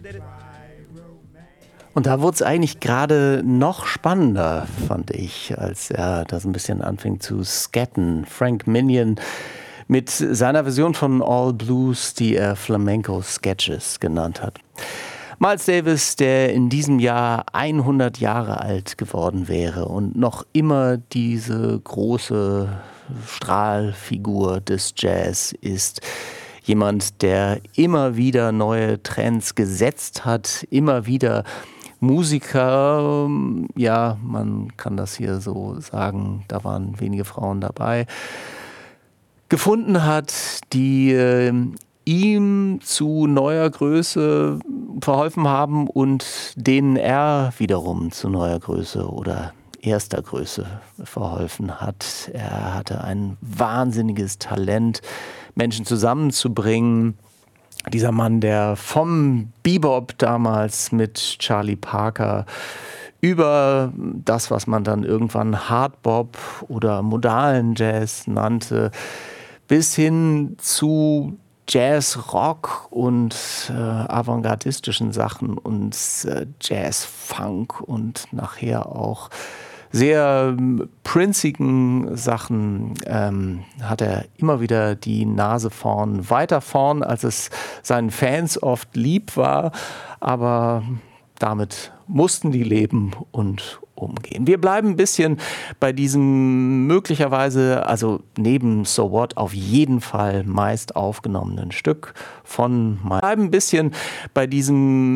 Und da wurde es eigentlich gerade noch spannender, fand ich, als er da so ein bisschen anfing zu scatten. Frank Minion mit seiner Version von All Blues, die er Flamenco Sketches genannt hat. Miles Davis, der in diesem Jahr 100 Jahre alt geworden wäre und noch immer diese große Strahlfigur des Jazz ist. Jemand, der immer wieder neue Trends gesetzt hat, immer wieder Musiker, ja, man kann das hier so sagen, da waren wenige Frauen dabei, gefunden hat, die ihm zu neuer Größe verholfen haben und denen er wiederum zu neuer Größe oder erster Größe verholfen hat. Er hatte ein wahnsinniges Talent, Menschen zusammenzubringen. Dieser Mann, der vom Bebop damals mit Charlie Parker über das, was man dann irgendwann Hardbop oder modalen Jazz nannte, bis hin zu Jazz, Rock und avantgardistischen Sachen und Jazz, Funk und nachher auch sehr prinzigen Sachen hat er immer wieder die Nase vorn, weiter vorn, als es seinen Fans oft lieb war, aber damit mussten die leben und umgehen. Wir bleiben ein bisschen bei diesem möglicherweise, also neben So What auf jeden Fall meist aufgenommenen Stück von bleiben ein bisschen bei diesem